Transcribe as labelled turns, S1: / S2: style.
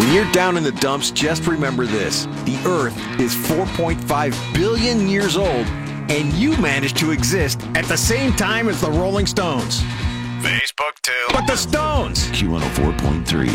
S1: When you're down in the dumps, just remember this. The Earth is 4.5 billion years old, and you managed to exist at the same time as the Rolling Stones.
S2: Facebook too.
S1: But the Stones!
S3: Q104.3.